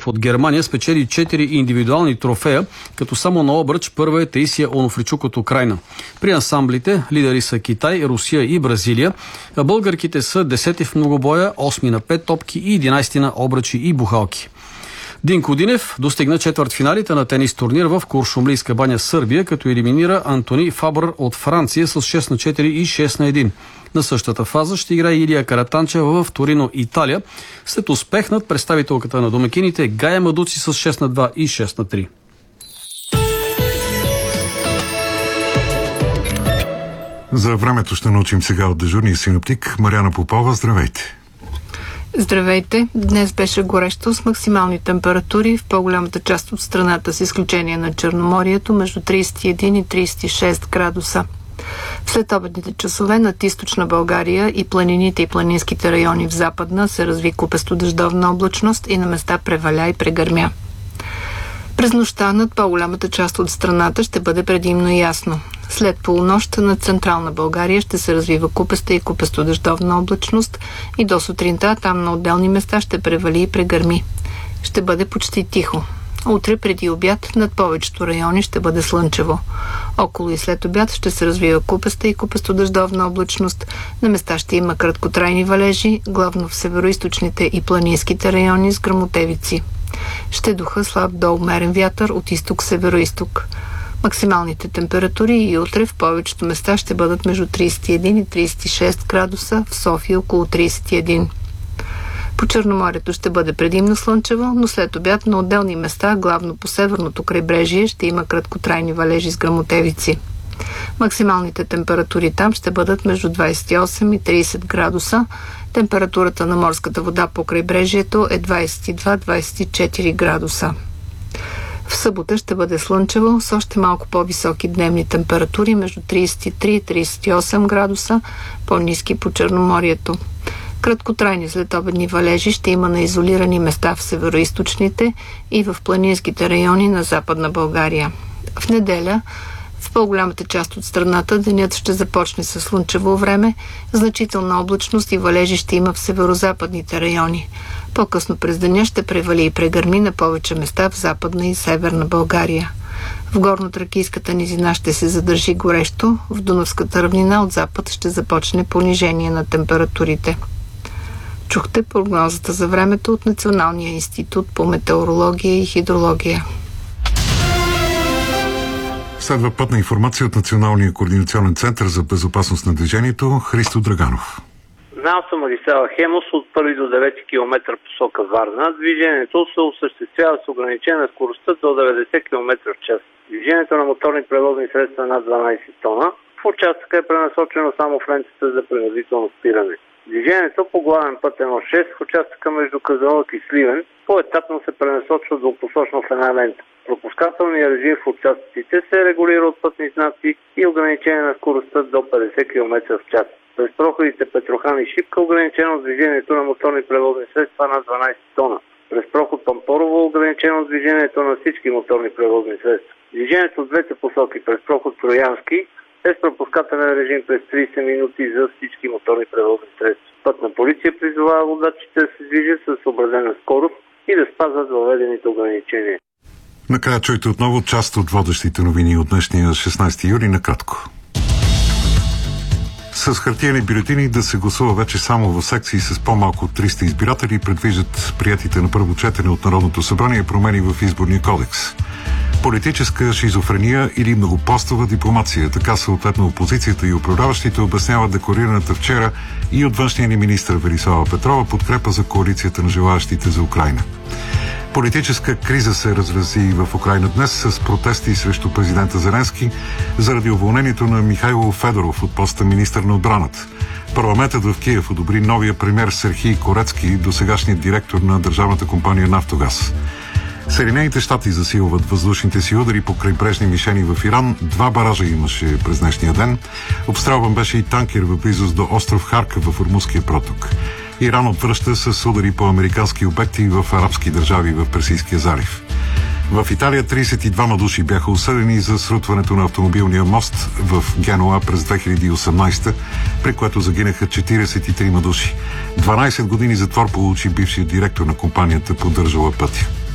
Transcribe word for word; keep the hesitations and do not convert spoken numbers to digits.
Русев от Германия спечели четири индивидуални трофея, като само на обръч първа е Таисия Онофричук от Украйна. При ансамблите лидери са Китай, Русия и Бразилия, а българките са десети в многобоя, осми на пет топки и единайсети на обръчи и бухалки. Динко Динев достигна четвъртфиналите на тенис турнир в Куршумлийска баня, Сърбия, като елиминира Антони Фабър от Франция с шест на четири и шест на един. На същата фаза ще играе Илия Каратанчева в Торино, Италия, след успех над представителката на домакините Гая Мадуци с шест на два и шест на три. За времето ще научим сега от дежурния синоптик Мариана Попова. Здравейте! Здравейте! Днес беше горещо с максимални температури в по-голямата част от страната, с изключение на Черноморието, между трийсет и един и трийсет и шест градуса. В следобедните часове над източна България и планините и планинските райони в западна се разви купесто дъждовна облачност и на места преваля и прегърмя. През нощта над по-голямата част от страната ще бъде предимно ясно. След полунощ над централна България ще се развива купеста и купесто дъждовна облачност и до сутринта там на отделни места ще превали и прегърми. Ще бъде почти тихо. Утре преди обяд над повечето райони ще бъде слънчево. Около и след обяд ще се развива купеста и купесто дъждовна облачност. На места ще има краткотрайни валежи, главно в североизточните и планинските райони с гръмотевици. Ще духа слаб до умерен вятър от изток-североизток. Максималните температури и утре в повечето места ще бъдат между трийсет и един и трийсет и шест градуса, в София около трийсет и един. По Черноморието ще бъде предимно слънчево, но след обяд на отделни места, главно по северното крайбрежие, ще има краткотрайни валежи с гръмотевици. Максималните температури там ще бъдат между двайсет и осем и трийсет градуса. Температурата на морската вода по крайбрежието е двайсет и два до двайсет и четири градуса. В събота ще бъде слънчево с още малко по-високи дневни температури между трийсет и три и трийсет и осем градуса, по-ниски по Черноморието. Краткотрайни следобедни валежи ще има на изолирани места в североизточните и в планинските райони на Западна България. В неделя в по-голямата част от страната денят ще започне със слънчево време, значителна облачност и валежи ще има в северозападните райони. По-късно през деня ще превали и прегърми на повече места в Западна и Северна България. В горно-тракийската низина ще се задържи горещо, в Дунавската равнина от запад ще започне понижение на температурите. Чухте прогнозата за времето от Националния институт по метеорология и хидрология. Следва пътна информация от Националния координационен център за безопасност на движението. Христо Драганов. На автомагистрала Хемус от първи до девети километра посока Варна движението се осъществява с ограничена скоростта до деветдесет километра в час. Движението на моторни превозни средства над дванайсет тона в участъка е пренасочено само в лентата за принудително спиране. Движението по главен път едно шест в участъка между Казанлък и Сливен поетапно се пренасочва двупосочно в една лента. Пропускателният режим в участъците се регулира от пътни знаци и ограничение на скоростта до петдесет километра в час. През проходите Петрохан и Шипка ограничено движението на моторни превозни средства над дванайсет тона. През проход Пампорово ограничено движението на всички моторни превозни средства. Движението в двете посоки през проход Троянски е с пропускателен режим през трийсет минути за всички моторни превозни средства. Пътна полиция призовава водачите да се движат със съобразена скорост и да спазват въведените ограничения. Накрая чуйте отново част от водещите новини от днешния шестнайсети юли накратко. С хартиени бюлетини да се гласува вече само в секции с по-малко от триста избиратели предвиждат приятите на първо четене от Народното събрание промени в изборния кодекс. Политическа шизофрения или многопостова дипломация. Така съответно опозицията и управляващите обясняват декларираната вчера и от външния ни министър Велислава Петрова подкрепа за коалицията на желаящите за Украйна. Политическа криза се разрази в Украйна днес с протести срещу президента Зеленски заради уволнението на Михайло Федоров от поста министър на отбраната. Парламентът в Киев одобри новия премиер Серхий Корецки, досегашният директор на държавната компания Нафтогаз. Съединените щати засилват въздушните си удари по крайбрежни мишени в Иран. Два баража имаше през днешния ден. Обстрелван беше и танкер в близост до остров Харков в Ормузския проток. Иран отвръща с удари по американски обекти в арабски държави в Персийския залив. В Италия трийсет и двама души бяха осъдени за срутването на автомобилния мост в Генуа през две хиляди и осемнайсета, при което загинаха четирийсет и трима души. дванайсет години затвор получи бившият директор на компанията, поддържала пътя.